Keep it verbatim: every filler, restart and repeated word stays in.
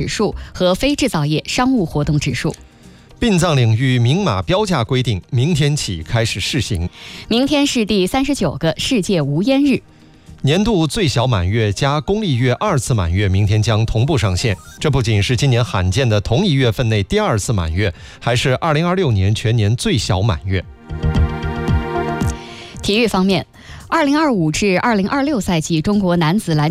数和非制造业商务活动指数。 殡葬领域明码标价规定明天起开始试行。 明天是第三十九个世界无烟日。 年度最小满月加公历月二次满月明天将同步上线，这不仅是今年罕见的同一月份内第二次满月，还是二零二六年全年最小满月。 体育方面，二零二五至二零二六赛季中国男子篮